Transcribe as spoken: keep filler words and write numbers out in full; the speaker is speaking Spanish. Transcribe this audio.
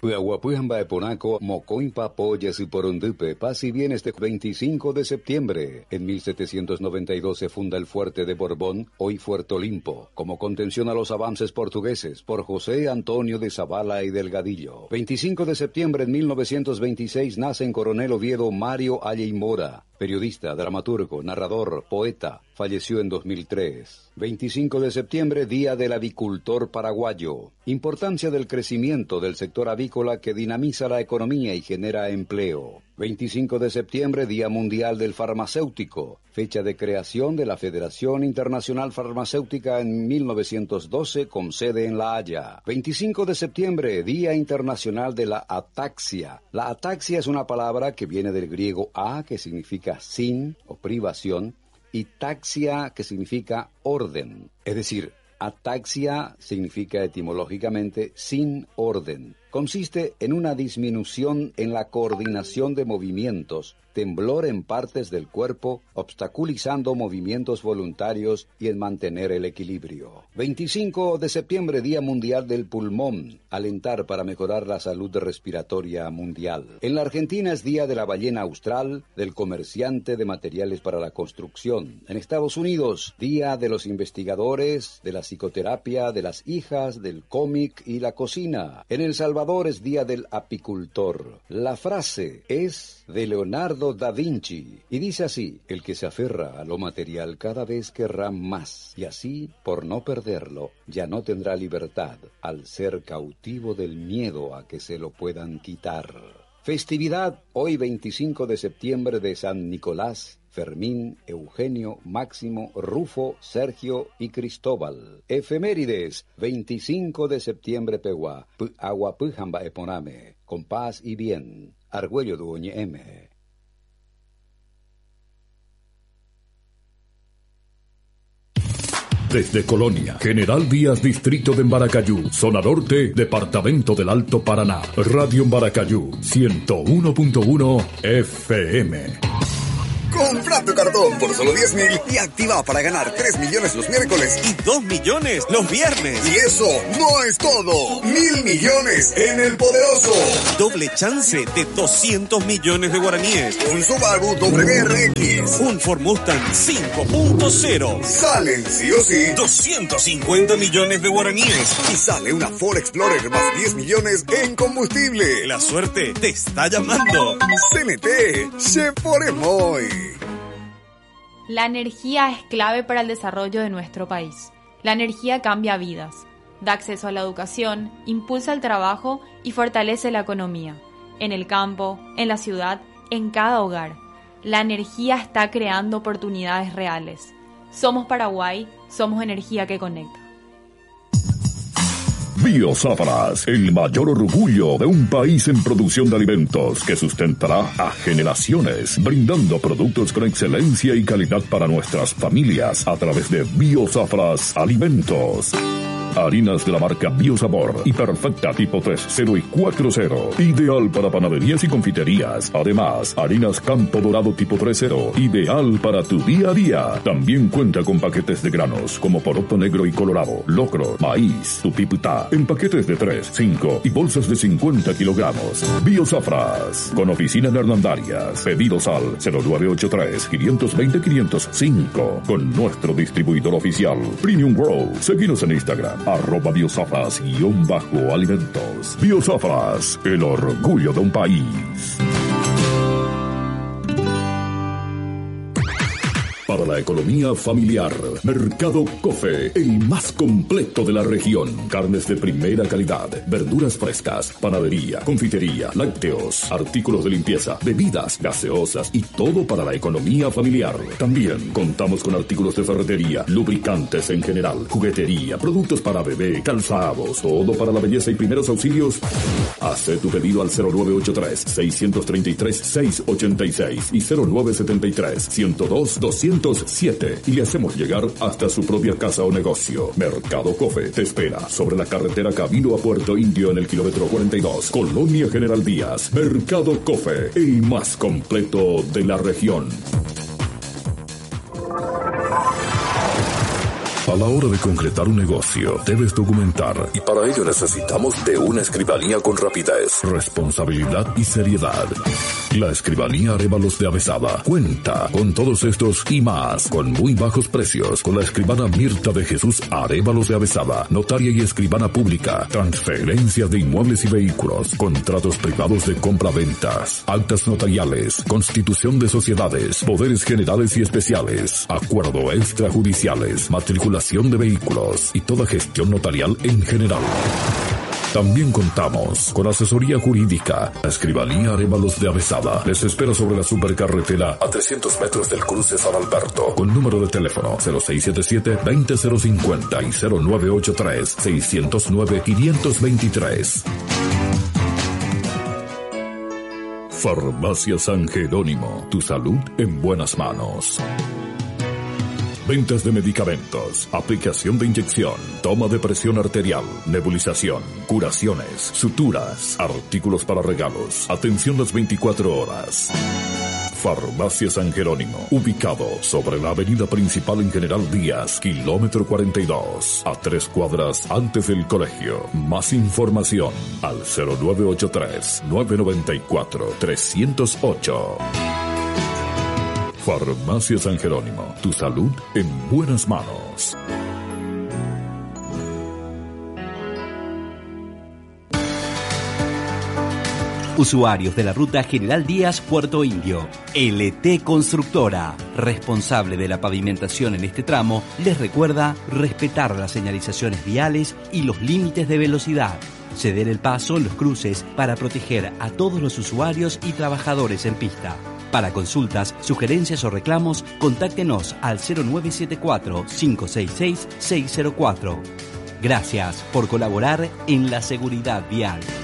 Puahuapujamba Eponaco, Mocoimpa Pollas y Porundupe, paz y bien este veinticinco de septiembre. En mil setecientos noventa y dos se funda el fuerte de Borbón, hoy Fuerte Olimpo, como contención a los avances portugueses, por José Antonio de Zavala y Delgadillo. veinticinco de septiembre en mil novecientos veintiséis nace en Coronel Oviedo Mario Alle y Mora, periodista, dramaturgo, narrador, poeta, falleció en dos mil tres. veinticinco de septiembre, Día del Avicultor Paraguayo. Importancia del crecimiento del sector avícola que dinamiza la economía y genera empleo. veinticinco de septiembre, Día Mundial del Farmacéutico. Fecha de creación de la Federación Internacional Farmacéutica en mil novecientos doce con sede en La Haya. veinticinco de septiembre, Día Internacional de la Ataxia. La ataxia es una palabra que viene del griego a, que significa sin o privación, y taxia, que significa orden. Es decir, ataxia significa etimológicamente sin orden. Consiste en una disminución en la coordinación de movimientos, temblor en partes del cuerpo, obstaculizando movimientos voluntarios y en mantener el equilibrio. veinticinco de septiembre, Día Mundial del Pulmón, alentar para mejorar la salud respiratoria mundial. En la Argentina es Día de la Ballena Austral, del comerciante de materiales para la construcción. En Estados Unidos, Día de los investigadores, de la psicoterapia, de las hijas, del cómic y la cocina. En El Salvador es Día del Apicultor. La frase es de Leonardo da Vinci y dice así: el que se aferra a lo material cada vez querrá más, y así, por no perderlo, ya no tendrá libertad al ser cautivo del miedo a que se lo puedan quitar. Festividad hoy veinticinco de septiembre de San Nicolás, Fermín, Eugenio, Máximo, Rufo, Sergio y Cristóbal. Efemérides, veinticinco de septiembre Peguá, Aguapujamba Eponame, con paz y bien, Argüello Duoñe M. Desde Colonia, General Díaz, Distrito de Embaracayú, Zona Norte, Departamento del Alto Paraná. Radio Embaracayú, ciento uno punto uno F M. Compra tu cartón por solo diez mil y activa para ganar tres millones los miércoles y dos millones los viernes. Y eso no es todo. Mil millones en el Poderoso. Doble chance de doscientos millones de guaraníes. Un Subaru W R X. Un Ford Mustang cinco punto cero. Salen sí o sí doscientos cincuenta millones de guaraníes. Y sale una Ford Explorer más diez millones en combustible. La suerte te está llamando. C N T, se pone muy. La energía es clave para el desarrollo de nuestro país. La energía cambia vidas, da acceso a la educación, impulsa el trabajo y fortalece la economía. En el campo, en la ciudad, en cada hogar. La energía está creando oportunidades reales. Somos Paraguay, somos energía que conecta. Biozáfaras, el mayor orgullo de un país en producción de alimentos que sustentará a generaciones, brindando productos con excelencia y calidad para nuestras familias a través de Biozáfaras Alimentos. Harinas de la marca Biosabor y Perfecta tipo tres, cero y cuatro cero. Ideal para panaderías y confiterías. Además, harinas Campo Dorado tipo tres cero. Ideal para tu día a día. También cuenta con paquetes de granos como poroto negro y colorado, locro, maíz, tupiputá, en paquetes de tres, cinco y bolsas de cincuenta kilogramos. Biosafras, con oficina en Hernandarias. Pedidos al cero nueve ocho tres, cinco dos cero, cinco cero cinco. Con nuestro distribuidor oficial, Premium World. Seguinos en Instagram. Arroba Biosafras guión bajo alimentos. Biosafras, el orgullo de un país. Para la economía familiar, Mercado Cofe, el más completo de la región. Carnes de primera calidad, verduras frescas, panadería, confitería, lácteos, artículos de limpieza, bebidas, gaseosas y todo para la economía familiar. También contamos con artículos de ferretería, lubricantes en general, juguetería, productos para bebé, calzados, todo para la belleza y primeros auxilios. Haz tu pedido al cero nueve ocho tres, seis tres tres, seis ocho seis y cero nueve siete tres, ciento dos, doscientos siete y le hacemos llegar hasta su propia casa o negocio. Mercado Cofe te espera sobre la carretera camino a Puerto Indio en el kilómetro cuarenta y dos, Colonia General Díaz. Mercado Cofe, el más completo de la región. A la hora de concretar un negocio, debes documentar, y para ello necesitamos de una escribanía con rapidez, responsabilidad y seriedad. La Escribanía Arévalos de Avezada cuenta con todos estos y más, con muy bajos precios, con la escribana Mirta de Jesús Arévalos de Avezada, notaria y escribana pública, transferencias de inmuebles y vehículos, contratos privados de compra-ventas, actas notariales, constitución de sociedades, poderes generales y especiales, acuerdo extrajudiciales, matriculación de vehículos y toda gestión notarial en general. También contamos con asesoría jurídica. La Escribanía Arévalos de Avezada les espera sobre la supercarretera a trescientos metros del cruce San Alberto, con número de teléfono cero seis siete siete, veinte cero cincuenta y cero nueve ocho tres, seiscientos nueve, quinientos veintitrés. Farmacia San Jerónimo, tu salud en buenas manos. Ventas de medicamentos, aplicación de inyección, toma de presión arterial, nebulización, curaciones, suturas, artículos para regalos, atención las veinticuatro horas. Farmacia San Jerónimo, ubicado sobre la avenida principal en General Díaz, kilómetro cuarenta y dos, a tres cuadras antes del colegio. Más información al cero nueve ocho tres, nueve nueve cuatro, tres cero ocho. Farmacia San Jerónimo, tu salud en buenas manos. Usuarios de la ruta General Díaz Puerto Indio, L T Constructora, responsable de la pavimentación en este tramo, les recuerda respetar las señalizaciones viales y los límites de velocidad. Ceder el paso en los cruces para proteger a todos los usuarios y trabajadores en pista. Para consultas, sugerencias o reclamos, contáctenos al cero nueve siete cuatro, cinco seis seis, seis cero cuatro. Gracias por colaborar en la seguridad vial.